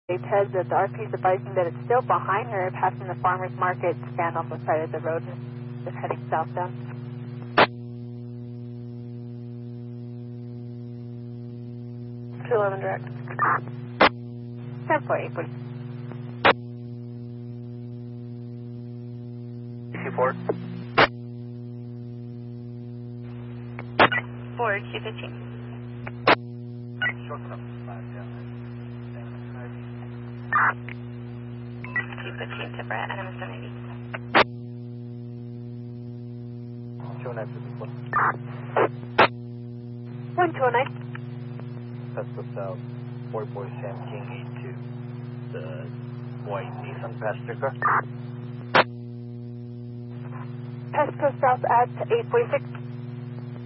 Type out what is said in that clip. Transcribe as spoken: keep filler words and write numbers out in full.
Ted, that the R P is advising that it's still behind her, passing the farmer's market stand on the side of the road and just heading southbound. two eleven direct. ten four eight, please. two four. four two fifteen. Short up five, yeah. two fifteen to Brett, and I'm ninety. two oh nine fifty-four. one two oh nine. Pesco South, Boy Boy Sam King eight two. The white Nissan passenger car. Pesco South at eight forty-six.